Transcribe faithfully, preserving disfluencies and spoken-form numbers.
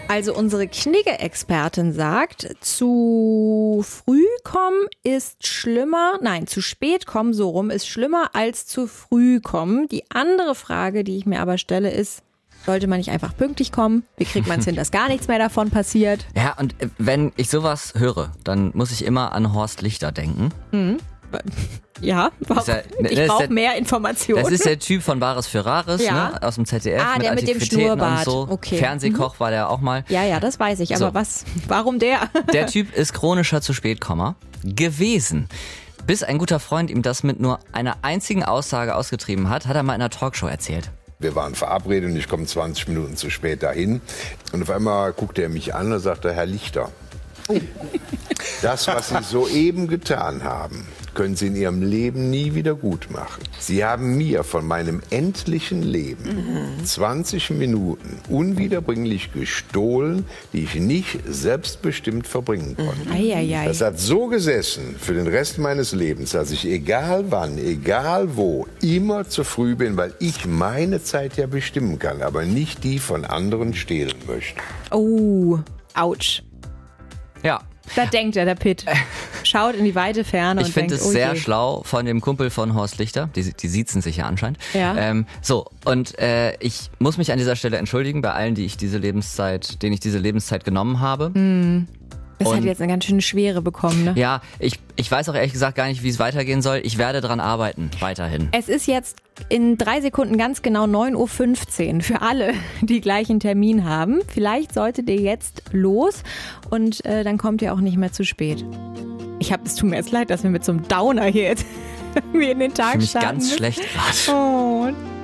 Also unsere Knigge-Expertin sagt, zu früh kommen ist schlimmer, nein, zu spät kommen, so rum, ist schlimmer als zu früh kommen. Die andere Frage, die ich mir aber stelle, ist, sollte man nicht einfach pünktlich kommen? Wie kriegt man es hin, dass gar nichts mehr davon passiert? Ja, und wenn ich sowas höre, dann muss ich immer an Horst Lichter denken. Mhm. Ja, warum? Ja, ich brauche mehr Informationen. Das ist der Typ von Bares für Rares, ja. ne, aus dem Z D F. Ah, mit der mit dem Antiquitäten Schnurrbart. Und so. Okay. Fernsehkoch mhm. war der auch mal. Ja, ja, das weiß ich. Aber so. was? Warum der? Der Typ ist chronischer Zu-Spät-Kommer gewesen. Bis ein guter Freund ihm das mit nur einer einzigen Aussage ausgetrieben hat, hat er mal in einer Talkshow erzählt. Wir waren verabredet und ich komme zwanzig Minuten zu spät dahin. Und auf einmal guckte er mich an und sagte, Herr Lichter, oh. das, was Sie soeben getan haben, können Sie in Ihrem Leben nie wieder gut machen. Sie haben mir von meinem endlichen Leben mhm. zwanzig Minuten unwiederbringlich gestohlen, die ich nicht selbstbestimmt verbringen konnte. Mhm. Ei, ei, ei. Das hat so gesessen für den Rest meines Lebens, dass ich egal wann, egal wo, immer zu früh bin, weil ich meine Zeit ja bestimmen kann, aber nicht die von anderen stehlen möchte. Oh, ouch. Ja. Da denkt er, der Pitt. Schaut in die weite Ferne ich und denkt, Ich finde es oh sehr je. schlau von dem Kumpel von Horst Lichter. Die, die siezen sich ja anscheinend. Ja. Ähm, so, und äh, ich muss mich an dieser Stelle entschuldigen bei allen, die ich diese Lebenszeit, denen ich diese Lebenszeit genommen habe. Hm. Das und hat jetzt eine ganz schöne Schwere bekommen, ne? Ja, ich, ich weiß auch ehrlich gesagt gar nicht, wie es weitergehen soll. Ich werde dran arbeiten, weiterhin. Es ist jetzt in drei Sekunden ganz genau neun Uhr fünfzehn für alle, die gleich einen Termin haben. Vielleicht solltet ihr jetzt los und äh, dann kommt ihr auch nicht mehr zu spät. Ich hab, es tut mir jetzt leid, dass wir mit so einem Downer hier jetzt irgendwie in den Tag Ich fühle mich starten ganz müssen. schlecht gerade. Oh.